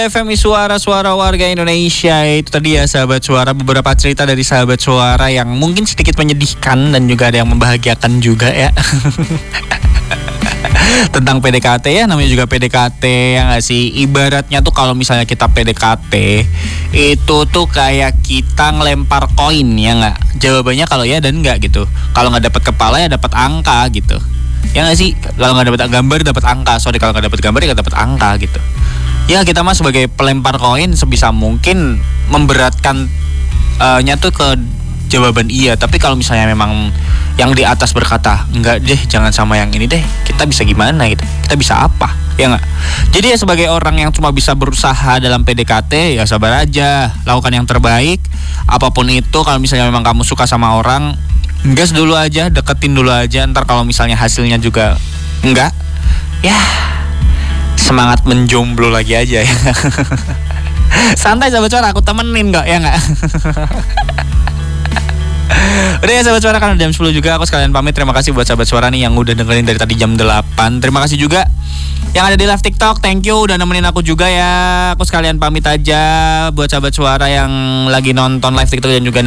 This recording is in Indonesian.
FMI Suara-Suara Warga Indonesia. Itu tadi ya sahabat suara, beberapa cerita dari sahabat suara yang mungkin sedikit menyedihkan dan juga ada yang membahagiakan juga ya. Tentang PDKT ya, namanya juga PDKT ya gak sih. Ibaratnya tuh kalau misalnya kita PDKT itu tuh kayak kita ngelempar koin ya gak. Jawabannya kalau ya dan enggak gitu. Kalau gak dapat kepala ya dapat angka gitu. Ya gak sih, kalau gak dapat gambar dapat angka. Kalau gak dapat gambar ya gak dapat angka gitu. Ya kita mah sebagai pelempar koin sebisa mungkin memberatkan nya tuh ke jawaban iya. Tapi kalau misalnya memang yang di atas berkata enggak deh, jangan sama yang ini deh, kita bisa gimana gitu, kita bisa apa ya nggak. Jadi ya sebagai orang yang cuma bisa berusaha dalam PDKT, ya sabar aja, lakukan yang terbaik. Apapun itu, kalau misalnya memang kamu suka sama orang, gas dulu aja, deketin dulu aja. Ntar kalau misalnya hasilnya juga enggak, ya semangat menjomblo lagi aja ya. Santai sahabat suara, aku temenin kok ya nggak. Udah ya sahabat suara, kan udah jam 10 juga. Aku sekalian pamit. Terima kasih buat sahabat suara nih yang udah dengerin dari tadi jam 8. Terima kasih juga yang ada di live TikTok. Thank you udah nemenin aku juga ya. Aku sekalian pamit aja buat sahabat suara yang lagi nonton live TikTok dan juga